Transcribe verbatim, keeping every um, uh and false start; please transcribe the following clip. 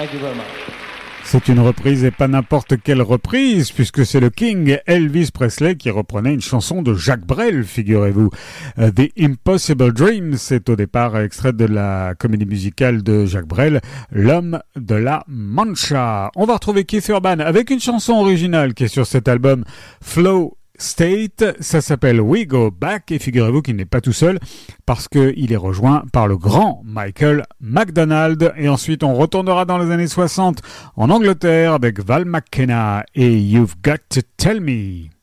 Thank you very much. C'est une reprise et pas n'importe quelle reprise, puisque c'est le King Elvis Presley qui reprenait une chanson de Jacques Brel, figurez-vous. Uh, The Impossible Dream, c'est au départ extrait de la comédie musicale de Jacques Brel, L'Homme de la Mancha. On va retrouver Keith Urban avec une chanson originale qui est sur cet album, Flow State, ça s'appelle We Go Back, et figurez-vous qu'il n'est pas tout seul parce qu'il est rejoint par le grand Michael McDonald. Et ensuite on retournera dans les années soixante en Angleterre avec Val McKenna et You've Got to Tell Me.